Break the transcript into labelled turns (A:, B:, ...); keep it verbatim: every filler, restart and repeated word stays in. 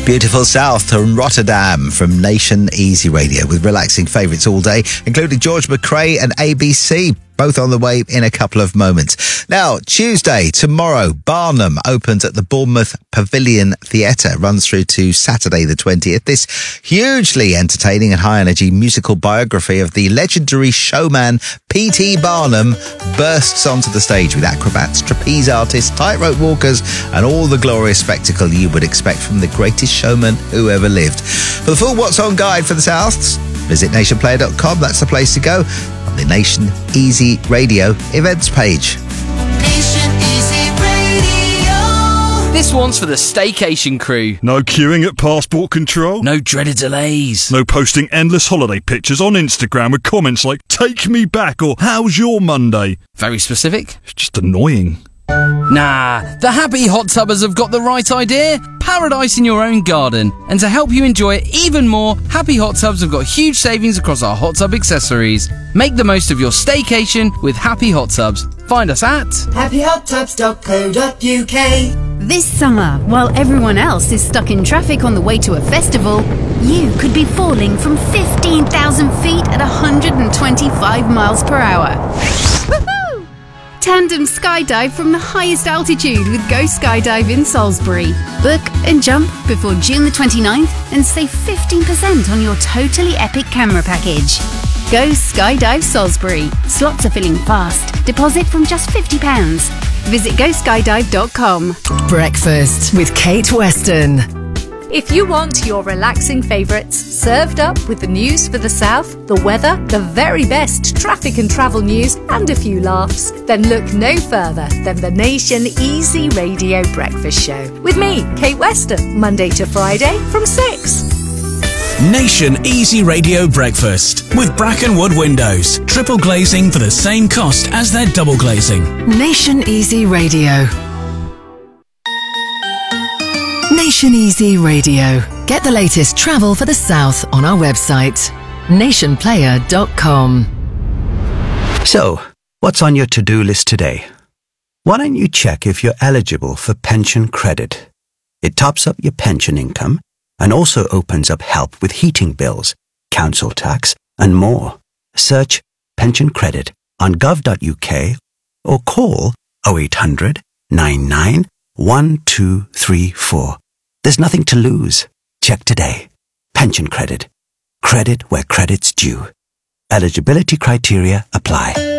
A: Beautiful South from Rotterdam from Nation Easy Radio with relaxing favourites all day, including George McRae and A B C. Both on the way in a couple of moments. Now, Tuesday, tomorrow, Barnum opens at the Bournemouth Pavilion Theatre, runs through to Saturday the twentieth. This hugely entertaining and high-energy musical biography of the legendary showman P T Barnum bursts onto the stage with acrobats, trapeze artists, tightrope walkers, and all the glorious spectacle you would expect from the greatest showman who ever lived. For the full What's On guide for the Souths, visit nation player dot com. That's the place to go. The Nation Easy Radio events page.
B: Nation Easy Radio.
C: This one's for the staycation crew.
D: No queuing at passport control.
C: No dreaded delays.
D: No posting endless holiday pictures on Instagram with comments like, take me back or how's your Monday?
C: Very specific.
D: It's just annoying.
C: Nah, the happy hot tubbers have got the right idea. Paradise in your own garden. And to help you enjoy it even more, Happy Hot Tubs have got huge savings across our hot tub accessories. Make the most of your staycation with Happy Hot Tubs. Find us at
B: happy hot tubs dot co dot u k.
E: This summer, while everyone else is stuck in traffic on the way to a festival, you could be falling from fifteen thousand feet at one hundred twenty-five miles per hour. Tandem skydive from the highest altitude with Go Skydive in Salisbury. Book and jump before June the twenty-ninth and save fifteen percent on your totally epic camera package. Go Skydive Salisbury. Slots are filling fast. Deposit from just fifty pounds. Visit go skydive dot com.
F: Breakfast with Kate Weston.
G: If you want your relaxing favourites served up with the news for the South, the weather, the very best traffic and travel news, and a few laughs, then look no further than the Nation Easy Radio Breakfast Show. With me, Kate Weston, Monday to Friday from six.
H: Nation Easy Radio Breakfast with Brackenwood Windows. Triple glazing for the same cost as their double glazing.
F: Nation Easy Radio. Nation Easy Radio. Get the latest travel for the South on our website, nation player dot com.
I: So, what's on your to-do list today? Why don't you check if you're eligible for pension credit? It tops up your pension income and also opens up help with heating bills, council tax, and more. Search pension credit on gov dot u k or call oh eight hundred, nine nine, one two three four. There's nothing to lose. Check today. Pension credit. Credit where credit's due. Eligibility criteria apply.